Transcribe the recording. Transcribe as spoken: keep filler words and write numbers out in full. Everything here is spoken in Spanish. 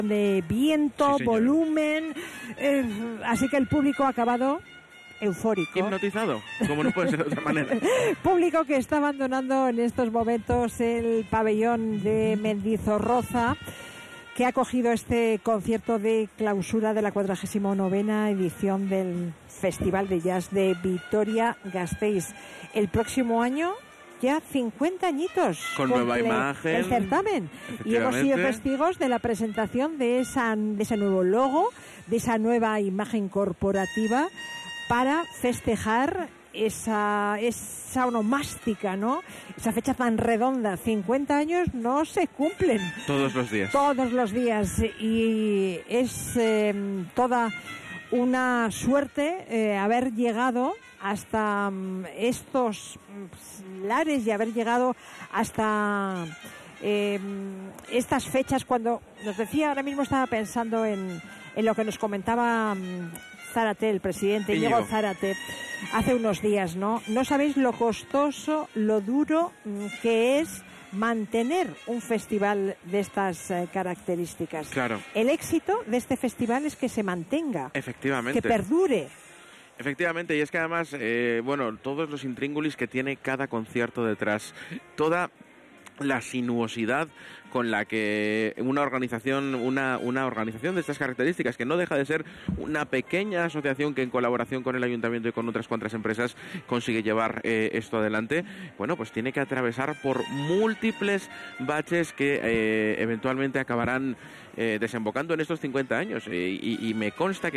de viento, sí, volumen, eh, así que el público ha acabado eufórico. Hipnotizado, como no puede ser de otra manera. Público que está abandonando en estos momentos el pabellón de Mendizorroza, que ha acogido este concierto de clausura de la cuadragésima novena edición del Festival de Jazz de Vitoria-Gasteiz. El próximo año ya cincuenta añitos con nueva imagen, el certamen, y hemos sido testigos de la presentación de esa de ese nuevo logo, de esa nueva imagen corporativa para festejar esa esa onomástica, ¿no? Esa fecha tan redonda. cincuenta años no se cumplen todos los días. Todos los días y es eh, toda una suerte eh, haber llegado hasta um, estos um, lares y haber llegado hasta eh, estas fechas. Cuando nos decía, ahora mismo estaba pensando en, en lo que nos comentaba um, Zárate, el presidente Íñigo Zárate, hace unos días, ¿no? No sabéis lo costoso, lo duro um, que es mantener un festival de estas eh, características. Claro. El éxito de este festival es que se mantenga. Efectivamente. Que perdure. Efectivamente, y es que además, eh, bueno, todos los intríngulis que tiene cada concierto detrás, toda la sinuosidad con la que una organización una una organización de estas características, que no deja de ser una pequeña asociación que en colaboración con el ayuntamiento y con otras cuantas empresas consigue llevar eh, esto adelante, bueno, pues tiene que atravesar por múltiples baches que eh, eventualmente acabarán eh, desembocando en estos cincuenta años, eh, y, y me consta que